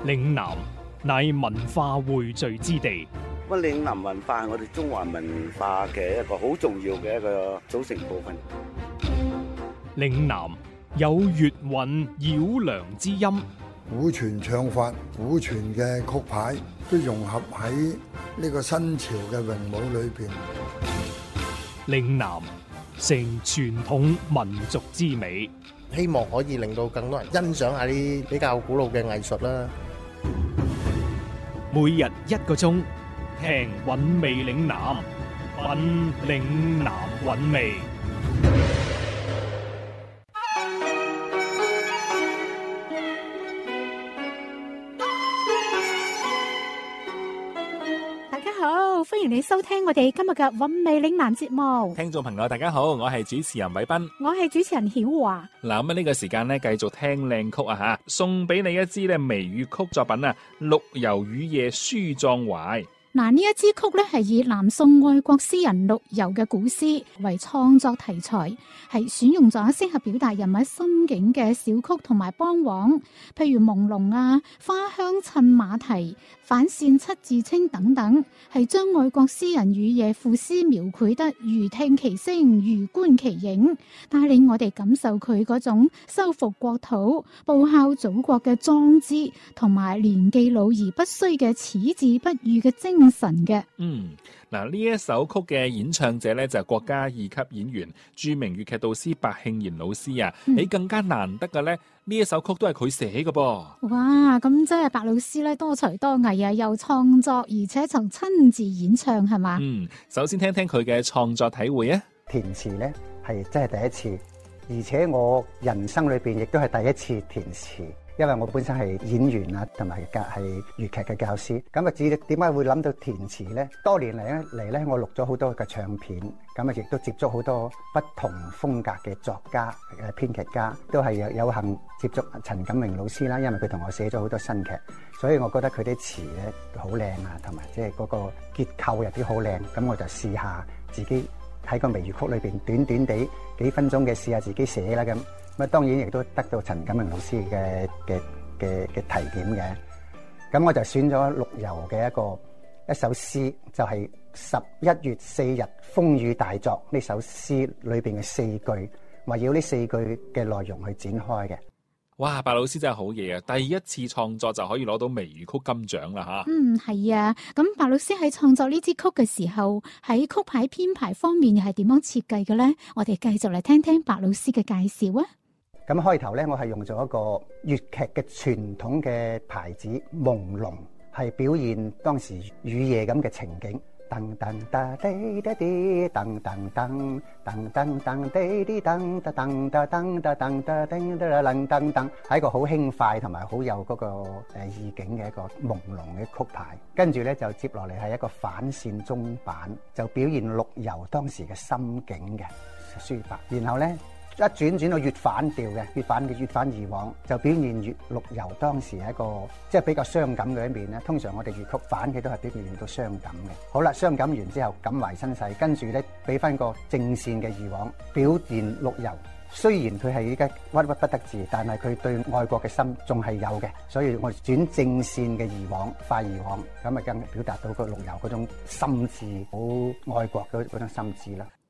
嶺南乃文化匯聚之地。 咁嶺南文化係我哋中華文化嘅一個好重要嘅一個組成部分。 嶺南有粵韻繞梁之音， 古傳唱法、古傳嘅曲牌都融合喺呢個新潮嘅詠舞裏邊。 嶺南成傳統民族之美， 希望可以令到更多人欣賞下啲比較古老嘅藝術啦。 每日1個鐘，聽韻味嶺南，品嶺南韻味。 歡迎你收聽我哋今日嘅韻味嶺南節目。 聽眾朋友大家好，我係主持人偉斌， 我係主持人曉華。 嗱，咁呢個時間咧繼續聽靚曲啊吓，送俾你一支咧微粵曲作品啊，《陸游雨夜書壯懷》。 嗱，呢一支曲咧係以南宋愛國詩人陸游嘅古詩為創作題材，係選用咗適合表達人物心境嘅小曲同埋梆簧，譬如朦朧啊、花香襯馬蹄、反扇七字清等等，係將愛國詩人雨夜賦詩描繪得如聽其聲、如觀其影，帶領我哋感受佢嗰種收復國土、報效祖國嘅壯志，同埋年紀老而不衰嘅矢志不渝嘅精神嘅。 嗱，呢一首曲嘅演唱者咧就係國家二級演員、著名粵劇導師白慶賢老師啊。你更加難得嘅咧，呢一首曲都係佢寫嘅噃。 哇，咁真係白老師咧多才多藝啊，又創作而且就親自演唱係嘛？ 首先聽聽佢嘅創作體會啊。 填詞咧係真係第一次，而且我人生裏邊亦都係第一次填詞。因為我本身係演員啊，同埋係粵劇嘅教師，咁啊至於點解會諗到填詞呢？多年嚟咧，我錄咗好多嘅唱片，咁啊亦都接觸好多不同風格嘅作家、編劇家，都係有幸接觸陳錦榮老師啦。因為佢同我寫咗好多新劇，所以我覺得佢啲詞咧好靚啊，同埋即係嗰個結構入邊好靚。咁我就試下自己喺個微粵曲裏邊短短地幾分鐘嘅試下自己寫啦咁。咁當然亦都得到陳錦榮老師嘅提點嘅，咁我就選咗陸游嘅一首詩，就係11月4日風雨大作呢首詩裏邊嘅4句，圍繞呢4句嘅內容去展開嘅。 哇，白老師真係好嘢啊！第一次創作就可以攞到微粵曲金獎啦吓。 係啊，咁白老師喺創作呢支曲嘅時候，喺曲牌編排方面又係點樣設計嘅咧？我哋繼續嚟聽聽白老師嘅介紹啊。 咁開頭咧，我係用咗一個粵劇嘅傳統嘅牌子朦朧，係表現當時雨夜咁嘅情景。噔噔噔滴滴滴，噔噔噔噔噔噔滴滴噔噔噔噔噔噔噔噔噔噔噔噔，係一個好輕快同埋好有嗰個意境嘅一個朦朧嘅曲牌。跟住咧就接落嚟係一個反扇中板，就表現陸游當時嘅心境嘅抒發。然後咧，一轉到粵反調嘅，粵反而往，就表現陸游當時係一個即係比較傷感嘅一面咧。通常我哋粵曲反嘅都係表現到傷感嘅。好啦，傷感完之後感懷身世，跟住咧俾翻個正線嘅而往，表現陸游。雖然佢係依家鬱鬱不得志，但係佢對愛國嘅心仲係有嘅。所以我轉正線嘅而往，快而往，咁啊更表達到個陸游嗰種心志，好愛國嗰種心志啦。